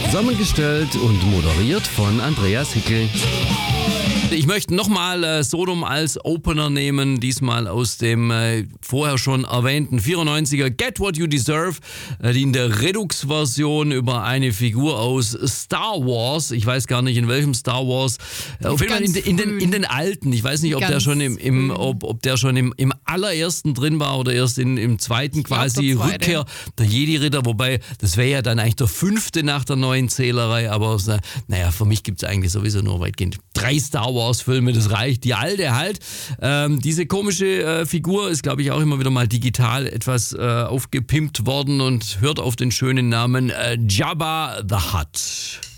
Zusammengestellt und moderiert von Andreas Hickel. Ich möchte nochmal Sodom als Opener nehmen, diesmal aus dem vorher schon erwähnten 94er Get What You Deserve, die in der Redux-Version über eine Figur aus Star Wars, ich weiß gar nicht in welchem Star Wars, auf jeden Fall in den alten, ich weiß nicht, ob der schon ob der schon im allerersten drin war oder erst im zweiten quasi Rückkehr der Jedi-Ritter, wobei das wäre ja dann eigentlich der 5. nach der neuen Zählerei, aber naja, für mich gibt es eigentlich sowieso nur weitgehend 3 Star Wars-Filme, das reicht. Die alte halt. Diese komische Figur ist, glaube ich, auch immer wieder mal digital etwas aufgepimpt worden und hört auf den schönen Namen Jabba the Hutt.